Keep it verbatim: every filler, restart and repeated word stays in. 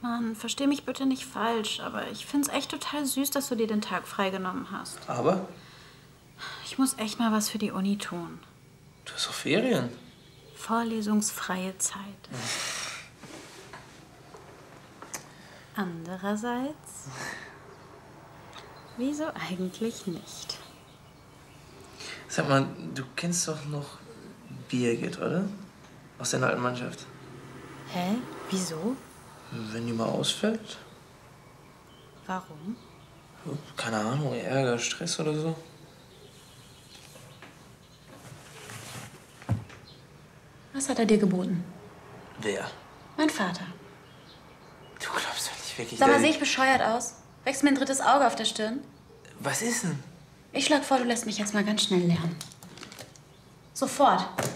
Mann, versteh mich bitte nicht falsch, aber ich find's echt total süß, dass du dir den Tag freigenommen hast. Aber? Ich muss echt mal was für die Uni tun. Du hast doch Ferien. Vorlesungsfreie Zeit. Andererseits, wieso eigentlich nicht? Sag mal, du kennst doch noch Birgit, oder? Aus deiner alten Mannschaft. Hä? Wieso? Wenn die mal ausfällt? Warum? Keine Ahnung, Ärger, Stress oder so. Was hat er dir geboten? Wer? Mein Vater. Du glaubst doch nicht wirklich... Sag mal, sehe ich bescheuert aus? Wächst mir ein drittes Auge auf der Stirn? Was ist denn? Ich schlag vor, du lässt mich jetzt mal ganz schnell lernen. Sofort.